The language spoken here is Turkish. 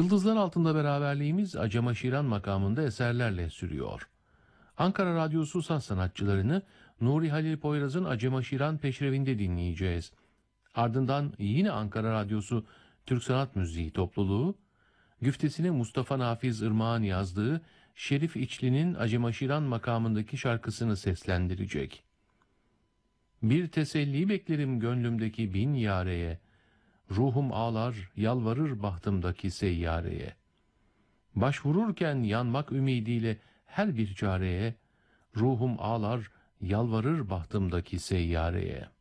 Yıldızlar altında beraberliğimiz Acem Aşiran makamında eserlerle sürüyor. Ankara Radyosu saz sanatçılarını Nuri Halil Poyraz'ın Acem Aşiran peşrevinde dinleyeceğiz. Ardından yine Ankara Radyosu Türk Sanat Müziği topluluğu, güftesini Mustafa Nafiz Irmak'ın yazdığı Şerif İçli'nin Acem Aşiran makamındaki şarkısını seslendirecek. Bir teselli beklerim gönlümdeki bin yareye, ruhum ağlar, yalvarır bahtımdaki seyyareye. Başvururken yanmak ümidiyle her bir çareye, ruhum ağlar, yalvarır bahtımdaki seyyareye.